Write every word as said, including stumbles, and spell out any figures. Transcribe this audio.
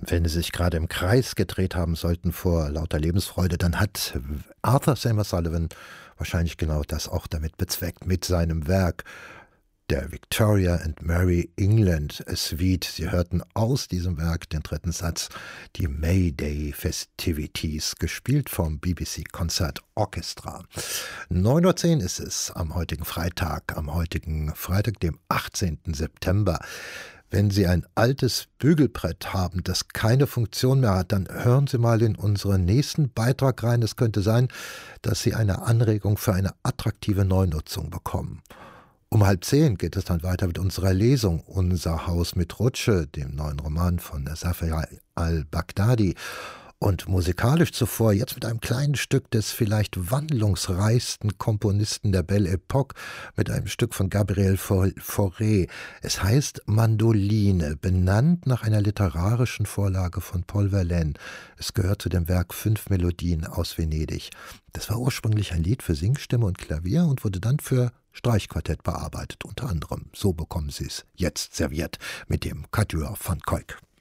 Wenn Sie sich gerade im Kreis gedreht haben sollten vor lauter Lebensfreude, dann hat Arthur Seymour Sullivan wahrscheinlich genau das auch damit bezweckt, mit seinem Werk der Victoria and Mary England Suite. Sie hörten aus diesem Werk den dritten Satz, die May Day Festivities, gespielt vom B B C Concert Orchestra. neun Uhr zehn ist es am heutigen Freitag, am heutigen Freitag, dem achtzehnten September. Wenn Sie ein altes Bügelbrett haben, das keine Funktion mehr hat, dann hören Sie mal in unseren nächsten Beitrag rein. Es könnte sein, dass Sie eine Anregung für eine attraktive Neunutzung bekommen. Um halb zehn geht es dann weiter mit unserer Lesung Unser Haus mit Rutsche, dem neuen Roman von Safia al-Baghdadi. Und musikalisch zuvor, jetzt mit einem kleinen Stück des vielleicht wandlungsreichsten Komponisten der Belle Epoque, mit einem Stück von Gabriel Fauré. Es heißt Mandoline, benannt nach einer literarischen Vorlage von Paul Verlaine. Es gehört zu dem Werk Fünf Melodien aus Venedig. Das war ursprünglich ein Lied für Singstimme und Klavier und wurde dann für Streichquartett bearbeitet, unter anderem. So bekommen Sie es jetzt serviert mit dem Quatuor von Koik.